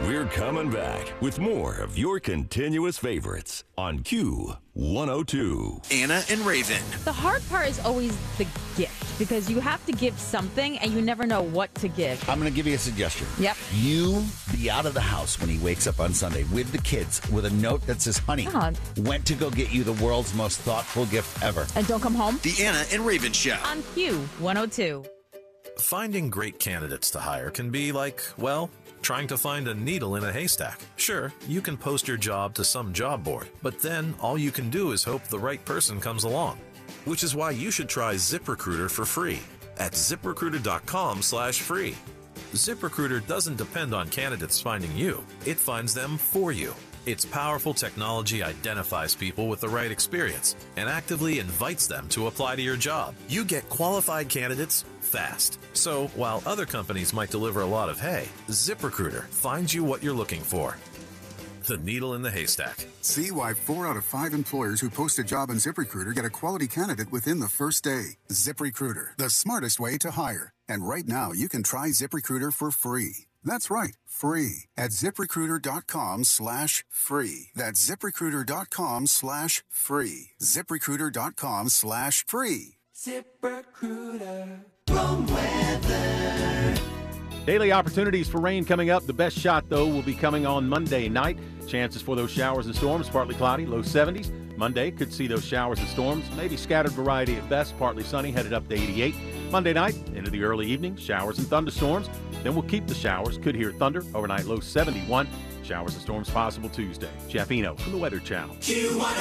We're coming back with more of your continuous favorites on Q102. Anna and Raven. The hard part is always the gift, because you have to give something and you never know what to give. I'm going to give you a suggestion. Yep. You be out of the house when he wakes up on Sunday with the kids with a note that says, honey, went to go get you the world's most thoughtful gift ever. And don't come home. The Anna and Raven Show. On Q102. Finding great candidates to hire can be like, well, trying to find a needle in a haystack. Sure, you can post your job to some job board, but then all you can do is hope the right person comes along. Which is why you should try ZipRecruiter for free at ZipRecruiter.com/free. ZipRecruiter doesn't depend on candidates finding you. It finds them for you. Its powerful technology identifies people with the right experience and actively invites them to apply to your job. You get qualified candidates fast. So while other companies might deliver a lot of hay, ZipRecruiter finds you what you're looking for. The needle in the haystack. See why 4 out of 5 employers who post a job on ZipRecruiter get a quality candidate within the first day. ZipRecruiter, the smartest way to hire. And right now, you can try ZipRecruiter for free. That's right, free at ZipRecruiter.com/free. That's ZipRecruiter.com/free. ZipRecruiter.com/free. ZipRecruiter. Wrong weather. Daily opportunities for rain coming up. The best shot, though, will be coming on Monday night. Chances for those showers and storms, partly cloudy, low 70s. Monday could see those showers and storms, maybe scattered variety at best, partly sunny, headed up to 88. Monday night, into the early evening, showers and thunderstorms. Then we'll keep the showers, could hear thunder, overnight low 71. Showers and storms possible Tuesday. Jeff Eno from the Weather Channel. Q102.